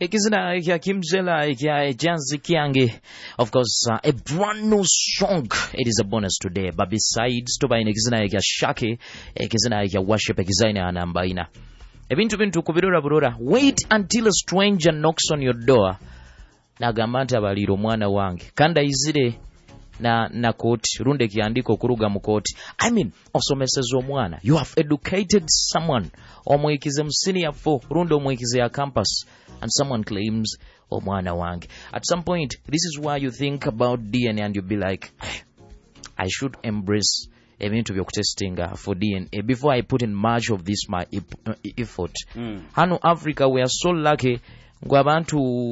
Ekizina ya Kimzela ya Janzi Kiangi. Of course, a brand new song. It is a bonus today. But besides, to buy ekizina ya Shaki, ekizina ya worship ekizina anambaina. Ebintu kubirora. Wait until a stranger knocks on your door. Nagamanta baliro mwana wange. Kanda izire na koti runde kiandiko kuruga mukoti. I mean, osomeseza omwana. You have educated someone. Omwekize msini ya 4 runde omwekize ya campus. And someone claims omwana wange. At some point, this is why you think about DNA and you'll be like, I should embrace a bit of your testing for DNA before I put in much of this my effort. Hano Africa, we are so lucky. We are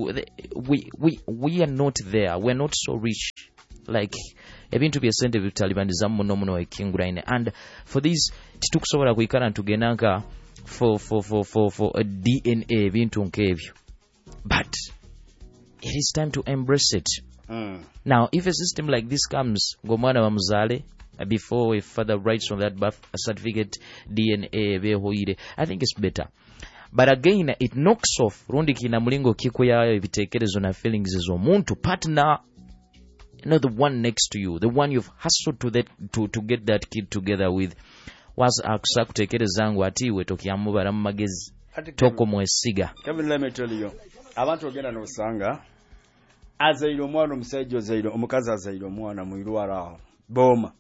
not there. We're not so rich. Like ebintu byesente bitalibandiza muno ekinguraine. And for this titukusobola kuikana tugenanga for a DNA bintu nkebyo. But it is time to embrace it. Now, if a system like this comes, ngomwana wa mzale before a father writes on that birth certificate DNA behoire, I think it's better. But again, it knocks off rundi kina mulingo kiko ya ebitekerezo na feelings z'omuntu partner, the one next to you, the one you've hustled to get that kid together with. Was akusa kutekereza ngo ati we tokiyamubara mu magezi toko mwesiga. Kevin, let me tell you, abantu ogenda n'osanga azaire omwana omusajja ozaire omukazi azaire omwana mu irwara boma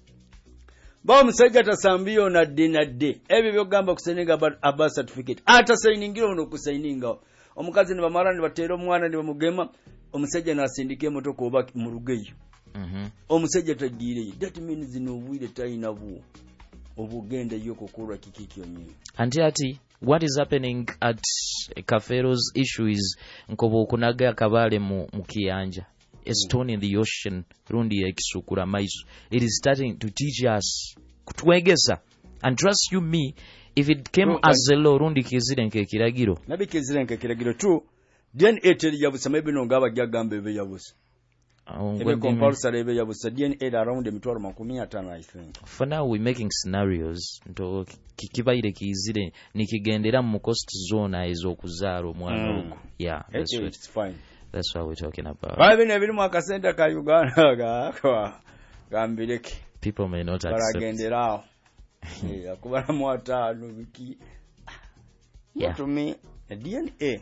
omusajja tasambiyo nadde ebyo byogamba kusayininga birth certificate atasayiningira ono kusayininga omukazi ne bamala ne bateera omwana ne bamugema omusajja n'asindika emotoka oba mu rugeyo omusajja tagiire. That means no obwire talina buwo obugende yokukolwa kiki yonye. Ati what is happening at Kafero's issue is nkobo kunaga kabale mu kiyanja, a stone in the ocean rundi ya kisukura maiso. It is starting to teach us kutwegesa. And trust you me, if it came as a law rundi kizire nke kiragiro nabi kizire nke kiragiro tu DNA teri yabusa maybe no ngaba gyagambe be yabusa. Ebe compulsory ebe yabusa DNA around emitwaro 50 I think. For now we're making scenarios nto kikibaire kizire nikigendera mu cost zone ezokuzaala omwana ogo. Yeah, that's it. It's fine. That's what we're talking about. Babe ne birimu akasenta ka Uganda gambireke. People may not accept. Baragenderawo. Akubara mu atano biki. Yeah. To me, a DNA.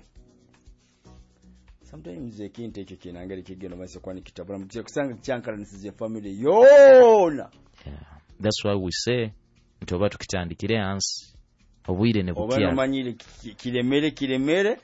Sometimes they can't take a kid and get a kid on my sequanic kitabra. I'm just saying, Chankaran is a family. Yona. Yeah. That's why we say, Tobato Kitandi Kireans, a weed in a book. Mani Kilemere,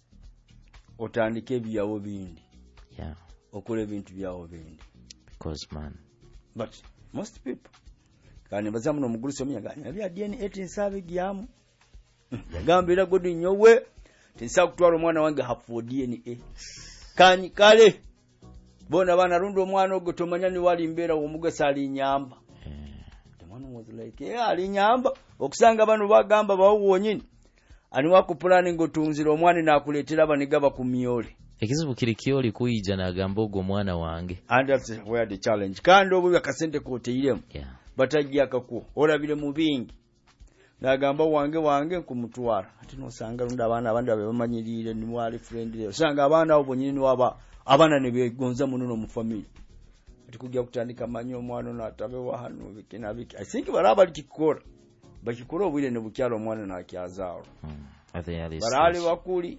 Otandike via Ovindi. Yeah. Or could have been to be our Ovindi. Because, man. But most people can never summon on Grusomi again. Have you DNA 18 Savage Yam? Gambira good in your way. Tinsa kutwala omwana wange hafu DNA. Kanyi kale. Bona bana rundo omwana ogo tomanya ni wali mbera omugasa ali nyamba. The man was like, ali nyamba. Okusanga bano bagamba bawo nyini. Ani wako planning otunzira omwana nakuletera banigaba ku myole. Ekizibu kiri kyoli kuyija na gambogo mwana wange. And that's where the challenge. Kando obu yakasente koteiremu. Yeah. Bataji akaku. Olabire mu bingi. Nagamba wange kumutwara ati no sanga runda abana abandi abamanyirire ni mwali friend leo sanga abana abo nyini waba abana ne begonza muno mu family ati kujya kutandika manyo mwana no atabe wa hano bikina biki I think baraba likikora bakikora obwire ne bukyalo mwana na kyazao barali bakuli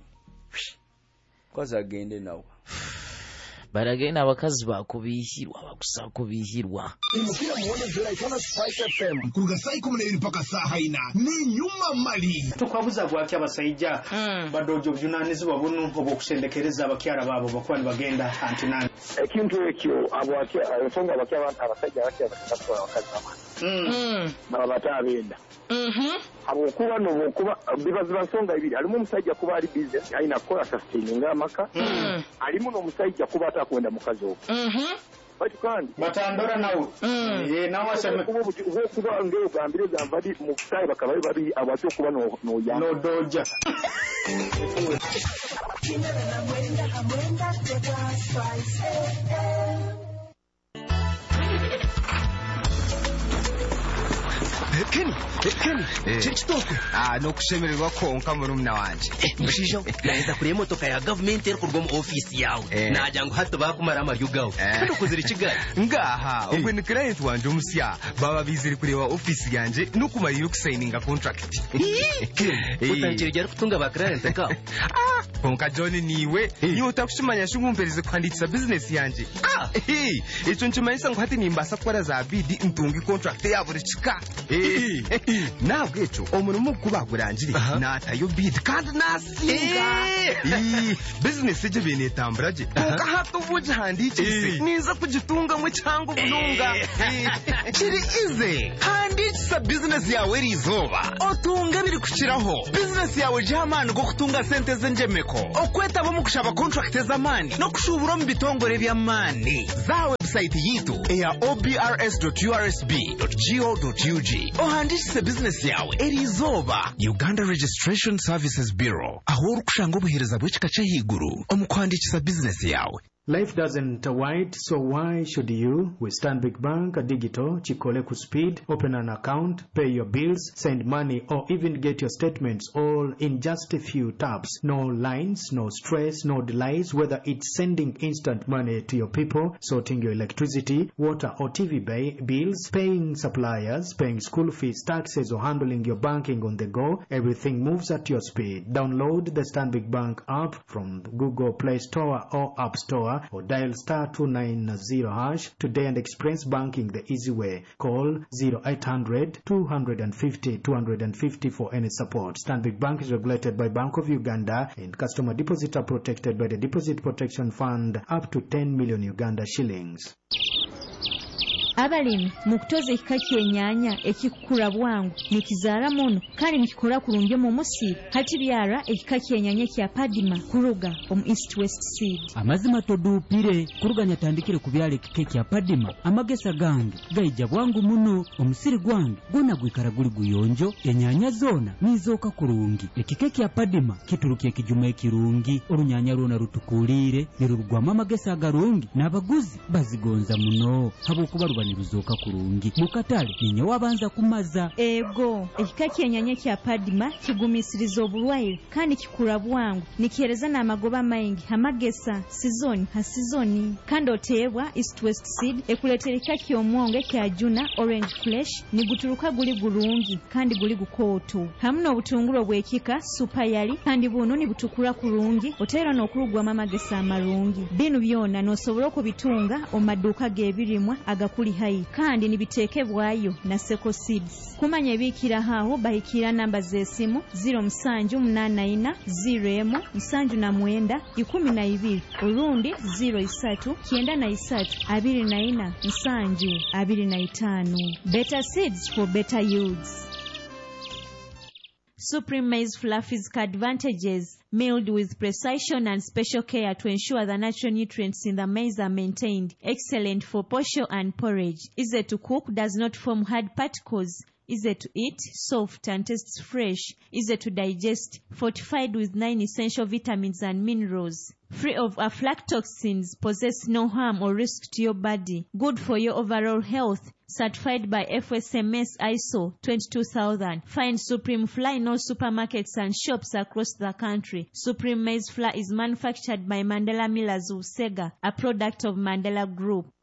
koza gende nawo baragenda abakazi bakubihirwa bakusakubihirwa imukira muone jela ikona Spice FM kuruga sai 12 mpaka saa haina ni nyuma mali tukwabuza gwaki abasayija badojo byunanizi babunu obokusendekereza abakyara babo bakwani bagenda antinani ekintu ekyo abwaki ensonga abasajja bakyabatako abakazi bamwe babatabenda abokuba nobokuba bibazi basonga ibiri alimu omusajja kuba ali business alina kola sustaining amaka alimu n'omusajja kuba atakwenda mukazi ogwo bati kandi batandora nawo nawo aseme kuba ngero gambire gambadi mu kutayi bakabaye babi abacyo kuba no ya no doja Kenny chitoko no kushemererwa konka murumuna wanje mushijo naenda kuri motoka ya government eri kurwa mu office yawe najya ngo hato bakumara amaryo gawe kandi ukuzira ikigali ngaha ubwo ni client wanje umusya baba biziri kureba office yanje no kumarira kusigninga contract utankirigera kutunga ba client ka konka John niwe utakushimanya shungumpereze kwanditsa business yanje ico nchimayisa ngo hati nimbasa kwara za bidi ntungi contract yabo ricika nabwo eco umuntu mukubagurangiri natayo bid kandi nasinga business je bene tambraje konka hato buje handikise niza kugitunga mu cyangwa ubununga kiri ize handikisa business yawe rizoba otunga biri kushiraho business yawe jamani go kutunga sente zenjemeko okweta bo mukushaba contract zamani no kushubura mu bitongore by'amani za website yitu ya obrs.ursb.go.ug ohandikise business yawe erizoba Uganda Registration Services Bureau aho urukushanga ubuhereza bw'ikika cy'ihiguru omukwandikisa business yawe. Life doesn't wait, so why should you? With Stanbic Bank Digital, Chikoleku Speed, open an account, pay your bills, send money, or even get your statements all in just a few taps. No lines, no stress, no delays, whether it's sending instant money to your people, sorting your electricity, water or TV bills, paying suppliers, paying school fees, taxes, or handling your banking on the go, everything moves at your speed. Download the Stanbic Bank app from the Google Play Store or App Store, or dial *290# today and experience banking the easy way. Call 0800 250 250 for any support. Stanbic Bank is regulated by Bank of Uganda, and customer deposits are protected by the Deposit Protection Fund up to 10 million Uganda shillings. Abalimi mukutoza ekika kyennyanja ekikula bwangu nikizaala muno kale nikikola kulungi mu musiiri hati byara ekika kyennyanja kya Padima kuruga omu East West Seed. Amazima toduupire kuruganya tandikire ku byala ekika kya Padima amagesa gange gayija bwangu muno omusiri gwange gwonna gwikala guli guyonjo ennyanja zoona nizooka kulungi. Ekika kya Padima kitulukya ekijuma ekirungi olunyanya lwona lutukuliire ne lulugwamu amagesa agalungi n'abaguzi bazigonza muno habwokuba niruzoka kurungi mukatale ninyo wabanza kumaza. Ego ekika kyennyanja kya Padima kigumisiriza obulwaire kandi kikula bwangu nikihereza n'amagoba maingi amagesa sizoni ha sizoni kandi oteebwa East West Seed ekuleetera ekika ky'omwonge kya Juna Orange Flesh nigutuluka guli gulungi kandi guli gukooto hamu n'obutungulu bw'ekika supayali kandi buno nibutukula kulungi oteera n'okulugwamu amagesa amalungi. Bino byonna n'osobola okubitunga omu maduuka g'ebirimwa agakuli hai kandi nibiteekebwayo na Seko Seeds. Kumanya ebiikira awo bahikira namba z'essimu 0784 olundi 039324 Better Seeds for better yields. Supreme Maize Flour physical advantages, milled with precision and special care to ensure the natural nutrients in the maize are maintained. Excellent for posho and porridge. Easy to cook, does not form hard particles. Easy to eat, soft and tastes fresh. Easy to digest, fortified with 9 essential vitamins and minerals. Free of aflatoxins, possess no harm or risk to your body. Good for your overall health. Certified by FSMS ISO 22000. Find Supreme Flour in all supermarkets and shops across the country. Supreme Maize Flour is manufactured by Mandela Millers of Sega, a product of Mandela Group.